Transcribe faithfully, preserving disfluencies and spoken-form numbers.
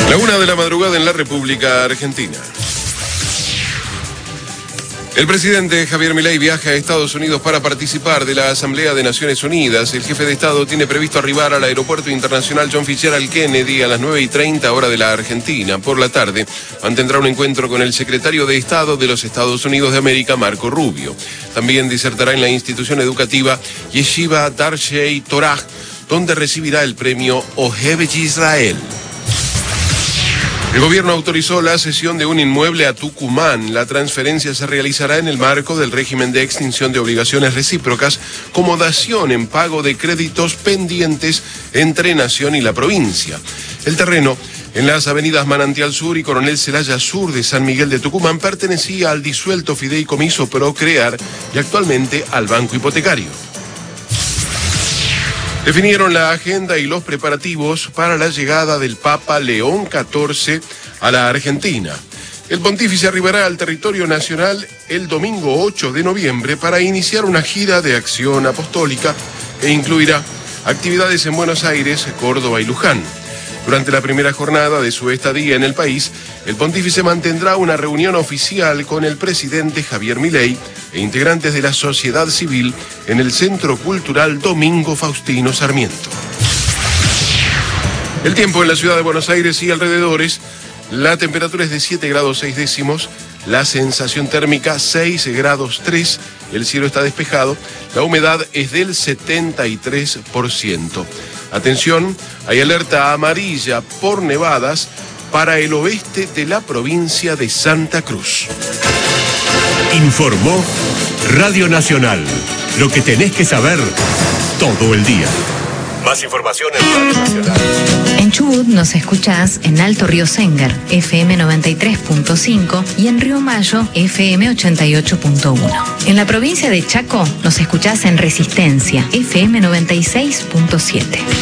La una de la madrugada en la República Argentina. El presidente Javier Milei viaja a Estados Unidos para participar de la Asamblea de Naciones Unidas. El jefe de Estado tiene previsto arribar al Aeropuerto Internacional John Fitzgerald Kennedy a las nueve y treinta hora de la Argentina. Por la tarde mantendrá un encuentro con el secretario de Estado de los Estados Unidos de América, Marco Rubio. También disertará en la institución educativa Yeshiva Darshei Torah, donde recibirá el premio Ohev Yisrael. El gobierno autorizó la cesión de un inmueble a Tucumán. La transferencia se realizará en el marco del régimen de extinción de obligaciones recíprocas como dación en pago de créditos pendientes entre Nación y la provincia. El terreno, en las avenidas Manantial Sur y Coronel Celaya Sur de San Miguel de Tucumán, pertenecía al disuelto fideicomiso Procrear y actualmente al Banco Hipotecario. Definieron la agenda y los preparativos para la llegada del Papa León catorce a la Argentina. El pontífice arribará al territorio nacional el domingo ocho de noviembre para iniciar una gira de acción apostólica que incluirá actividades en Buenos Aires, Córdoba y Luján. Durante la primera jornada de su estadía en el país, el pontífice mantendrá una reunión oficial con el presidente Javier Milei e integrantes de la sociedad civil en el Centro Cultural Domingo Faustino Sarmiento. El tiempo en la ciudad de Buenos Aires y alrededores, la temperatura es de siete grados seis décimos, la sensación térmica seis grados tres, el cielo está despejado, la humedad es del setenta y tres por ciento. Atención, hay alerta amarilla por nevadas para el oeste de la provincia de Santa Cruz. Informó Radio Nacional. Lo que tenés que saber todo el día. Más información en Radio Nacional. En Chubut nos escuchás en Alto Río Sengar, F M noventa y tres punto cinco, y en Río Mayo, F M ochenta y ocho punto uno. En la provincia de Chaco nos escuchás en Resistencia, F M noventa y seis punto siete.